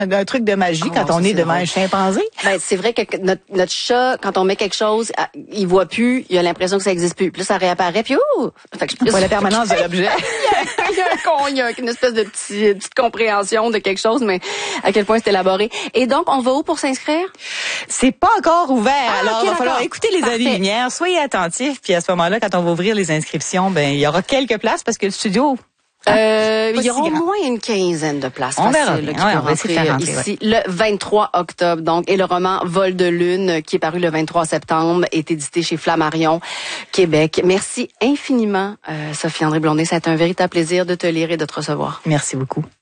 Un truc de magie quand on est devant un chimpanzé. Ben, c'est vrai que notre chat, quand on met quelque chose, il voit plus, il a l'impression que ça existe plus. Puis là, ça réapparaît, puis fait que Pas la permanence de l'objet. il y a une espèce de petite compréhension de quelque chose, mais à quel point c'est élaboré. Et donc, on va où pour s'inscrire? C'est pas encore ouvert. Alors, il va falloir écouter les années-lumière. Soyez attentifs. Puis à ce moment-là, quand on va ouvrir les inscriptions, il y aura quelques places parce que le studio... il y aura au moins une quinzaine de places. On verra faciles, bien. On va essayer de faire rentrer, ici le 23 octobre. Donc, et le roman Vol de lune, qui est paru le 23 septembre, est édité chez Flammarion, Québec. Merci infiniment, Sophie-André Blondet. Ça a été un véritable plaisir de te lire et de te recevoir. Merci beaucoup.